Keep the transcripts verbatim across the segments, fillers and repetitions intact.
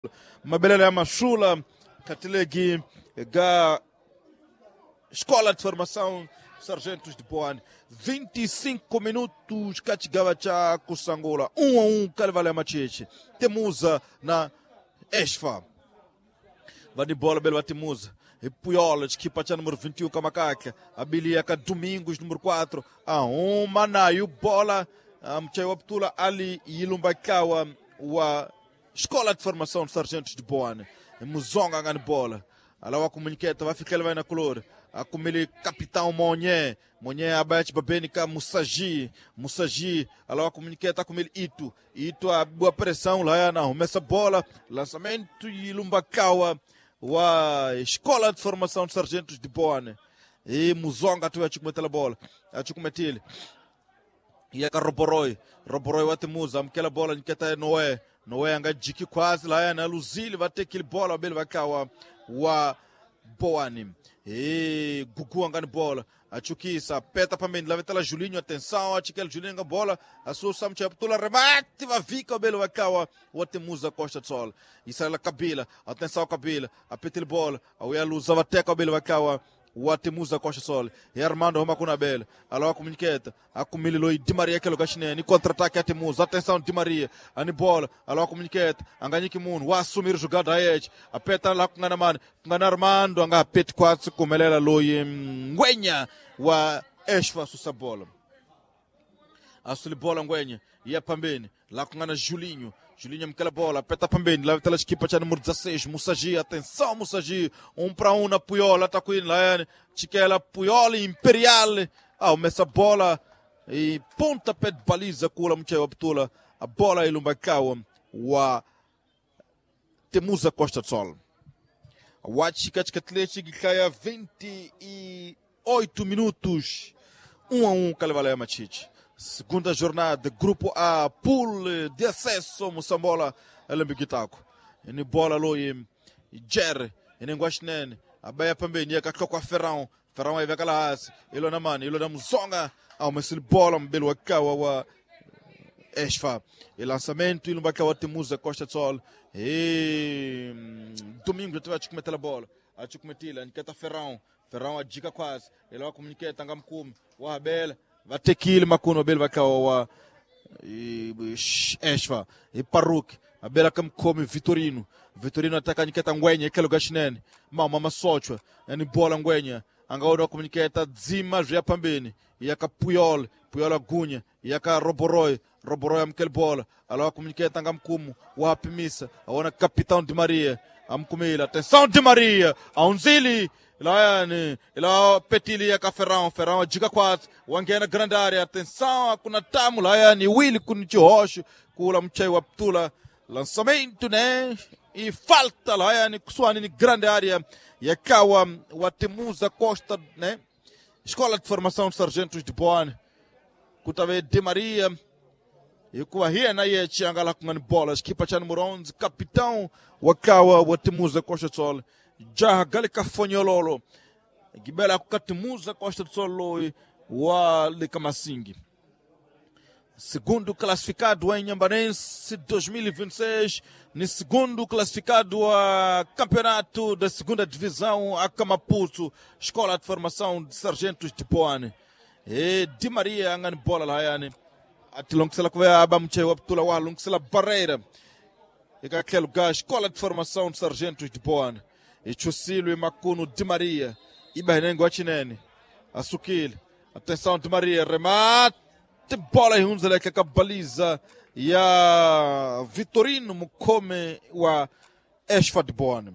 mabelele ya mashula katilegi ga escola de formação Sargentos de Boane. vinte e cinco minutos kachigava cha kusangola um a um Carvalho Machiche. Temuza na Esfa. Vai de bola belo Temuza. E Puyola, de equipa número vinte e um, Kamakaca. Abiliaca Domingos, número quatro. A um, Manaio, bola. Mchaiwa Ptula Ali e Ilumbakawa. A escola de formação de Sargentos de Boane. E Muzonga ganha bola. Alawa comunicata, vai ficar vai na color. A comele capitão Monye. Monye abate babenica Musaji. Musaji. Alawa comunicata com ele Itu. Itu a boa pressão lá na começa bola. Lançamento e Ilumbakawa. A escola de formação de Sargentos de Boane. E Muzonga tu a chucumete a bola. A chucumete ele. E a Roboroi. Roboroi vai ter musa. Aquela bola que está Noé. Noé anga jiki quase lá na Luzile. Vai ter aquele bola. Bele vai cair wa Boane. E Gugu anga bola. A Chukisa. Peta para mim. Lá vai ter lá Julinho. Atenção. A Chiquel Julinho anga bola. A sua Samtia Ptula remate. Vai ficar bele vai cair wa ter musa Costa de Sol. Isso é a Kabila. Atenção Kabila. A petil bola. A Uia Luz. Vai ter bele vai cair o Atemuza Costa Sol, e Armando Roma Kunabel, alô a comuniqueta, a Comililoi Di Maria que é o Gachinene, contra-ataque Atemuza, atenção Di Maria, a Nibola, alô a comuniqueta, Anganiki Moon, o assumir o jogada a Edge, a peta lá com Ganaman, Gana Armando, Anga pet quase como ela era Loi Nguenha, o Esfa Susabola. A Sulibola Nguenha, e a Pambene, lá com Gana Julinho. Julinho aquela bola, peta também, lá está a equipa já número dezesseis, Musaji, atenção Musaji, um para um na Puyola, está com ele lá, Chiquela Puyola Imperial, ah, essa bola, e ponta pé de baliza, cula muito a Ptula, a bola ele um bacau, o Temuza Costa de Sol. O Chica Atlético que cai a vinte e oito minutos, um a um, Carvalho Machiche. Segunda jornada, grupo A, pool de acesso, Moçambola, Elembiguitaco. E ni bola lo e Jerry, e nem Guaxnen, a Baia também, e a Cacoca Ferrão, Ferrão aí vai calar, ele na mano, ele na Muzonga, ah, mas ele bola, belo acaua, Esfa, e lançamento, ele vai cair Temuza Costa de Sol, e domingo tu vai te cometer a bola, a te cometer, a Niqueta Ferrão, Ferrão a dica quase, ele vai comunicar, tangam cum, o Abel, vai ter que ir macuno bel vai cair e Esfa e Paruk a bela cam come Vitorino Vitorino ataca Niqueta Nguenha aquele Gachinene mama masochwa ani bola Nguenha angaoda comunicata Zima já pambene e a Puyol Puyol Agunha e a Roboroi Roboroi aquele bola alo comunicata angam como o apimisa a ona capitão de Maria am comela atenção de Maria a unzili lá né lá petili a Ferrão Ferrão a diga quase o angena grande área atenção a kuna tamu lá né Willy kuniti roxo kula mchai wa Ptula lançamento né e falta lá né suani ni grande área e akawa o Temuza Costa né escola de formação de Sargentos de Boane kutave de Maria e kwa hia na ye chiangala com bola equipa cha número onze capitão o akawa o Temuza Costa Sol já galika Fonyololo Gibela Temuza Costa do Sol wa Lekamasingi. Segundo classificado em Nhambarense dois mil e vinte e seis, no segundo classificado a campeonato da segunda divisão a Camaputo, escola de formação de Sargentos de Boane. E Di Maria angan bola lá yani. Atilong sela kwa abamche waptula wa long sela barreira. E aquele lugar escola de formação de Sargentos de Boane. E Chusilo e Macuno Di Maria. E Bahnengo Achinene. Asukil. Atenção Di Maria. Remate. Bola e Hunzele que a baliza. E a Vitorino Mukome wa Esfa de Boane.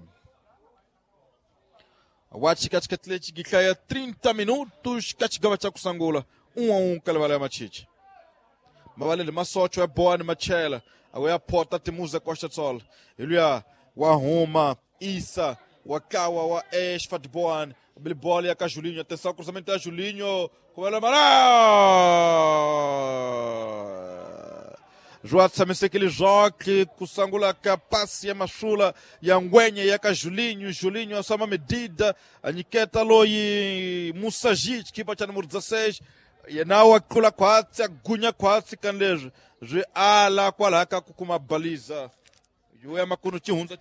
A Wachikatka Atlético que cai a trinta minutos. Kachigava Chakusangula. Um a um Carvalho Machiche. Mavalele Masocho é Boane Machela. A porta Temuza Costa de Sol. Ele é o Roma. Isa. Wakawa wa Esfa de Boane, a bola e a Julinho, atenção, cruzamento a Julinho, com ela Mará! Joat Samese que ele joga, com Sangula capaz e a Machula, e a Nguenha e a Julinho, Julinho a sua medida, a Niqueta Loi Musaji, que bate número dezesseis, e não a Kula quase, a Gunha quase, canlejo, já lá, qual é com uma baliza. Eu é Macuno Tihunza